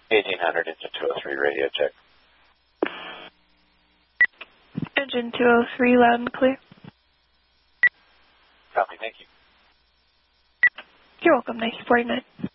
1800 engine 203 radio check. Engine 203, loud and clear. Copy, thank you. You're welcome, 1949.